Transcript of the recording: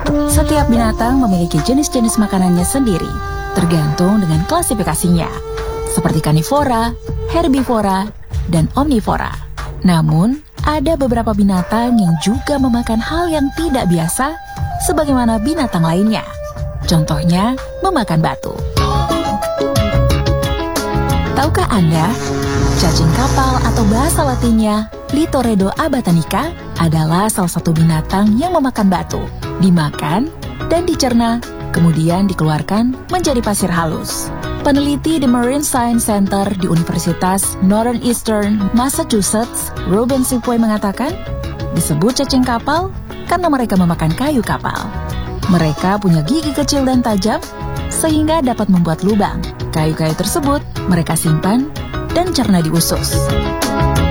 Setiap binatang memiliki jenis-jenis makanannya sendiri, tergantung dengan klasifikasinya, seperti karnivora, herbivora, dan omnivora. Namun, ada beberapa binatang yang juga memakan hal yang tidak biasa, sebagaimana binatang lainnya. Contohnya, memakan batu. Tahukah Anda, cacing kapal atau bahasa latinnya Lithoredo abatanica adalah salah satu binatang yang memakan batu, dimakan dan dicerna, kemudian dikeluarkan menjadi pasir halus. Peneliti di Marine Science Center di Universitas Northeastern Massachusetts, Ruben Sipway mengatakan, disebut cacing kapal karena mereka memakan kayu kapal. Mereka punya gigi kecil dan tajam, sehingga dapat membuat lubang. Kayu-kayu tersebut mereka simpan dan cerna di usus.